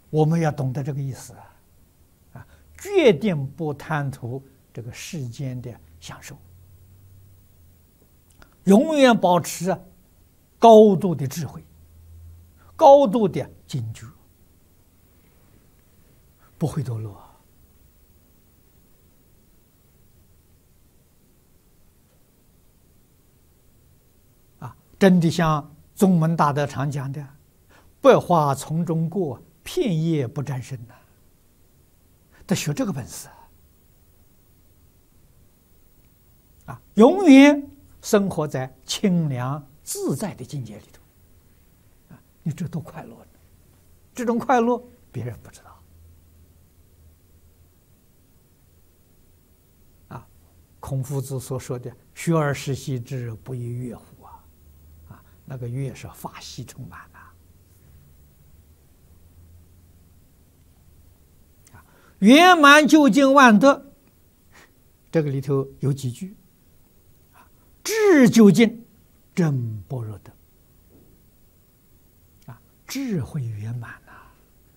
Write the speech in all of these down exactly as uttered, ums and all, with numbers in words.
我们要懂得这个意思啊，啊，决定不贪图这个世间的享受，永远保持高度的智慧，高度的警觉，不会堕落。啊，真的像宗门大德常讲的，百花丛中过，片叶不沾身呐，得学这个本事啊，永远生活在清凉自在的境界里头啊，你这多快乐呢！这种快乐别人不知道啊。孔夫子所说的“学而时习之，不亦说乎”啊，啊，那个乐是法喜充满呐。圆满究竟万德，这个里头有几句啊：智究竟，真般若德啊，智慧圆满呐、啊。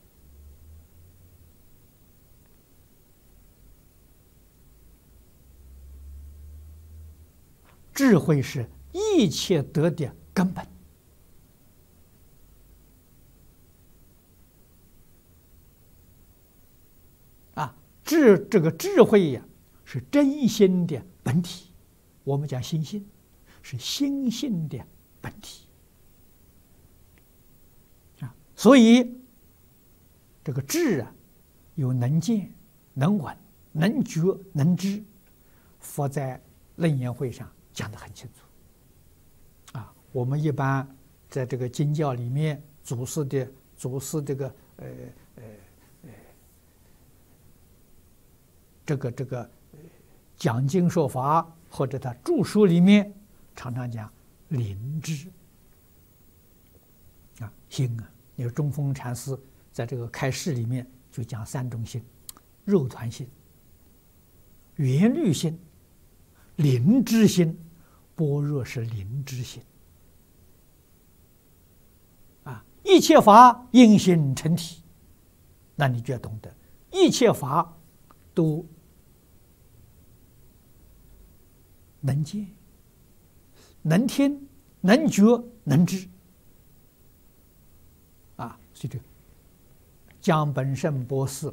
智慧是一切德的根本。智这个智慧呀，是真心的本体。我们讲心性，是心性的本体啊。所以这个智啊，有能见、能闻、能觉、能知。佛在楞严会上讲得很清楚啊。我们一般在这个经教里面，祖师的祖师这个呃呃。这个这个讲经说法，或者他著书里面常常讲灵智啊，心啊。你说中峰禅师在这个开示里面就讲三种心：肉团心、圆律心、灵知心。般若是灵知心啊，一切法因心成体，那你就要懂得一切法都能见、能听、能觉、能知啊！所以这江本胜博士，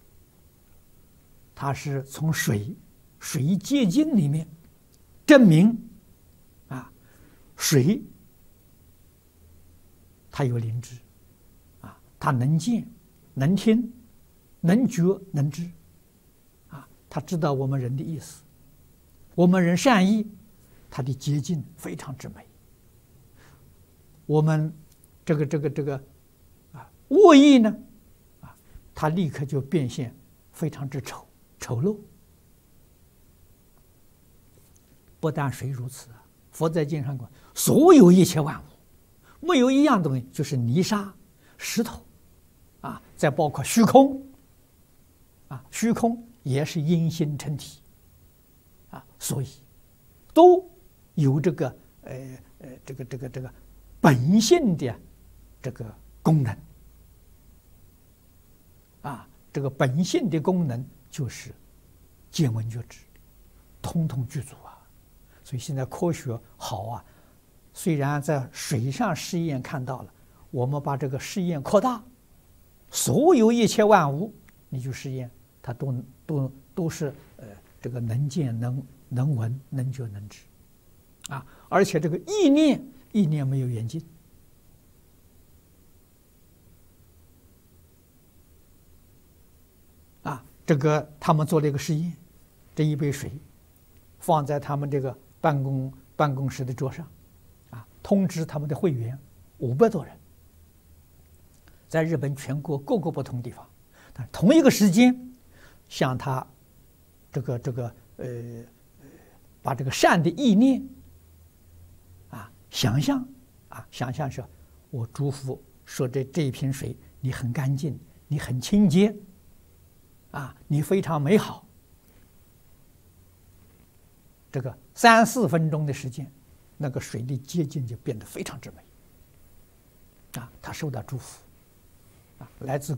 他是从水水结晶里面证明啊，水它有灵知啊，它能见、能听、能觉、能知啊，他知道我们人的意思。我们人善意，它的结晶非常之美。我们这个这个这个啊恶意呢，啊，它立刻就变现非常之丑丑陋。不但水如此啊，佛在经上讲，所有一切万物，没有一样东西就是泥沙、石头，啊，再包括虚空，啊，虚空也是因心成体。啊，所以都有这个呃呃这个这个这个本性的这个功能啊，这个本性的功能就是见闻觉知，通通具足啊。所以现在科学好啊，虽然在水上试验看到了，我们把这个试验扩大，所有一切万物，你就试验，它都都都是呃。这个能见、能能闻、能觉、能知，啊，而且这个意念，意念没有远近，啊，这个他们做了一个实验，这一杯水放在他们这个办公办公室的桌上，啊，通知他们的会员五百多人，在日本全国各个不同地方，但同一个时间向他。这个这个呃，把这个善的意念啊，想象啊，想象是，我祝福说这这一瓶水你很干净，你很清洁，啊，你非常美好。这个三四分钟的时间，那个水的结晶就变得非常之美，啊，他受到祝福，啊，来自